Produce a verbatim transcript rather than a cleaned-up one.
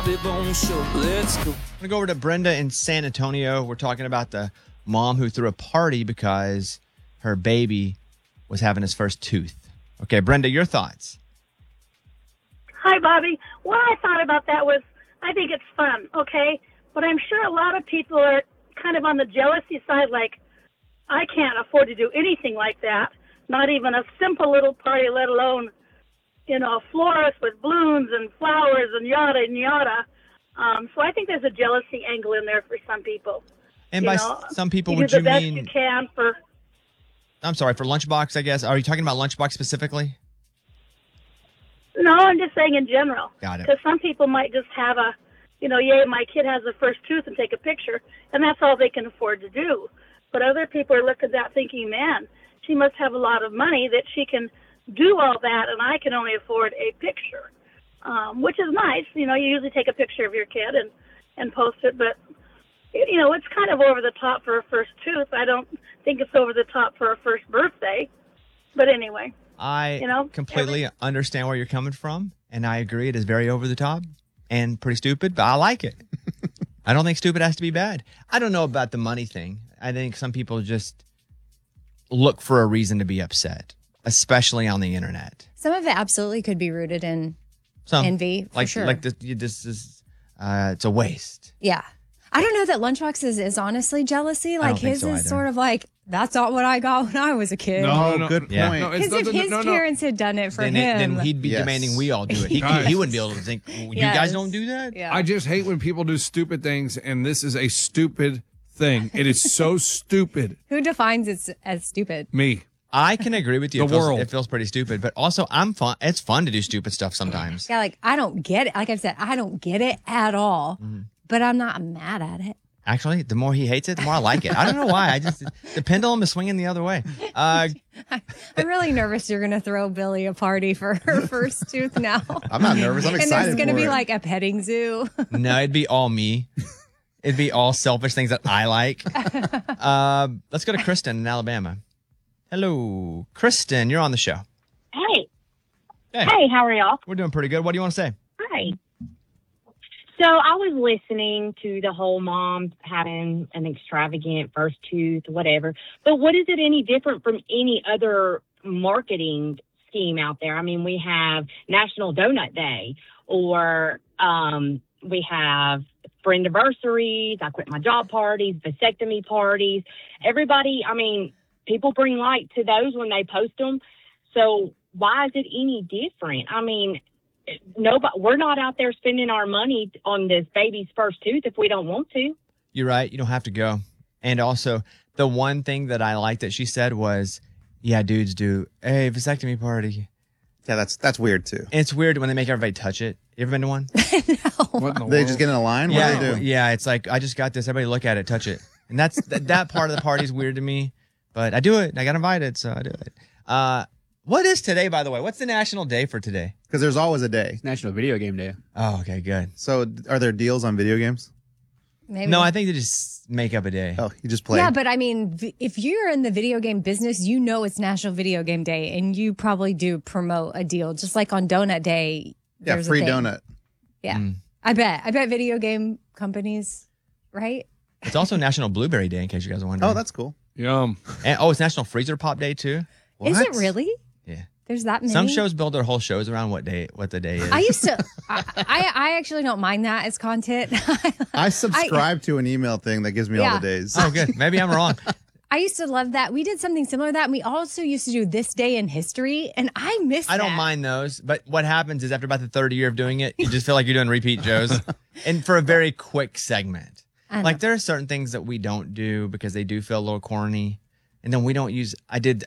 Bobby Bones Show. Let's go. I'm going to go over to Brenda in San Antonio. We're talking about the mom who threw a party because her baby was having his first tooth. Okay, Brenda, your thoughts? Hi, Bobby. What I thought about that was, I think it's fun, okay? But I'm sure a lot of people are kind of on the jealousy side, like, I can't afford to do anything like that, not even a simple little party, let alone, you know, a florist with balloons and flowers and yada and yada. Um, so I think there's a jealousy angle in there for some people. And you by know, s- some people, you would do you the best mean... you can for... I'm sorry, for Lunchbox, I guess. Are you talking about Lunchbox specifically? No, I'm just saying in general. Got it. Because some people might just have a, you know, yay, my kid has the first tooth and take a picture, and that's all they can afford to do. But other people are looking at that thinking, man, she must have a lot of money that she can do all that, and I can only afford a picture, um, which is nice. You know, you usually take a picture of your kid and, and post it, but, you know, it's kind of over the top for a first tooth. I don't think it's over the top for a first birthday. But anyway. I you know, completely every- understand where you're coming from, and I agree it is very over the top and pretty stupid, but I like it. I don't think stupid has to be bad. I don't know about the money thing. I think some people just look for a reason to be upset, especially on the internet. Some of it absolutely could be rooted in Some, envy, for like, sure. Like this, you- this is, uh, it's a waste. Yeah. I don't know that Lunchbox is, is honestly jealousy. I Like don't think his so is either. sort of like, that's not what I got when I was a kid. No, no, good Yeah. point. no, it's Because not if the- his no, no. parents had done it for Then, him. it, then he'd be Yes. demanding we all do it. He, Guys. he wouldn't be able to think, you Yes. guys don't do that? Yeah. I just hate when people do stupid things, and this is a stupid thing. It is so stupid. Who defines it as stupid? Me. I can agree with you. The it, feels, world. it feels pretty stupid, but also I'm fun. It's fun to do stupid stuff sometimes. Yeah, like I don't get it. Like I've said, I don't get it at all, Mm-hmm. but I'm not mad at it. Actually, the more he hates it, the more I like it. I don't know why. I just the pendulum is swinging the other way. Uh, I'm really nervous you're going to throw Billy a party for her first tooth now. I'm not nervous. I'm and excited there's going to for be it. like a petting zoo. no, it'd be all me. It'd be all selfish things that I like. Uh, let's go to Kristen in Alabama. Hello, Kristen. You're on the show. Hey. Hey, Hey, how are y'all? we're doing pretty good. What do you want to say? Hi. So I was listening to the whole mom having an extravagant first tooth, whatever. But what is it any different from any other marketing scheme out there? I mean, we have National Donut Day, or um, we have friend anniversaries, I quit my job parties, vasectomy parties. Everybody, I mean, people bring light to those when they post them. So why is it any different? I mean, nobody, we're not out there spending our money on this baby's first tooth if we don't want to. You're right. You don't have to go. And also, the one thing that I liked that she said was, yeah, dudes do, hey, vasectomy party. Yeah, that's that's weird too. And it's weird when they make everybody touch it. You ever been to one? What in the They world? just get in a line. What yeah, do they do? yeah. It's like, I just got this. Everybody look at it, touch it. And that's that, that part of the party is weird to me. But I do it. And I got invited, so I do it. Uh, what is today, by the way? What's the national day for today? Because there's always a day. National Video Game Day. Oh, okay, good. So are there deals on video games? Maybe. No, I think they just make up a day. Oh, you just play. Yeah, but I mean, v- if you're in the video game business, you know it's National Video Game Day, and you probably do promote a deal, just like on Donut Day. yeah, there's a free thing. donut. Yeah, Mm. I bet. I bet video game companies, right? It's also National Blueberry Day, in case you guys are wondering. Oh, that's cool. Yum. And, oh, it's National Freezer Pop Day, too. Is it What? really? Yeah. There's that many. Some shows build their whole shows around what day, what the day is. I used to. I, I I actually don't mind that as content. I subscribe to an email thing that gives me all Yeah. the days. oh, good. Maybe I'm wrong. I used to love that. We did something similar to that. And we also used to do This Day in History, and I miss I don't that. mind those, but what happens is after about the third year of doing it, you just feel like you're doing repeat shows, and for a very quick segment. I know. Like there are certain things that we don't do because they do feel a little corny, and then we don't use. I did